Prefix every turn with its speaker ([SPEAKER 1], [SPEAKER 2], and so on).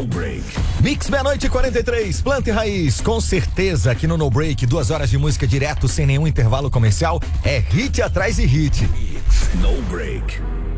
[SPEAKER 1] No Break.
[SPEAKER 2] Mix meia-noite 43, Planta e Raiz. Com certeza aqui no No Break, 2 horas de música direto, sem nenhum intervalo comercial. É hit atrás de hit.
[SPEAKER 1] No Break.